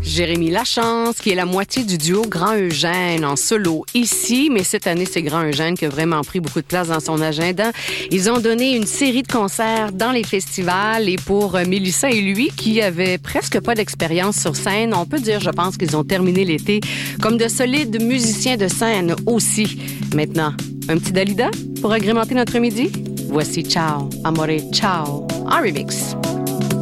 Jérémy Lachance, qui est la moitié du duo Grand Eugène en solo ici, mais cette année, c'est Grand Eugène qui a vraiment pris beaucoup de place dans son agenda. Ils ont donné une série de concerts dans les festivals et pour Mélissa et lui, qui avaient presque pas d'expérience sur scène, on peut dire, je pense qu'ils ont terminé l'été comme de solides musiciens de scène aussi. Maintenant, un petit Dalida pour agrémenter notre midi? Voici Ciao, Amore, Ciao, en remix.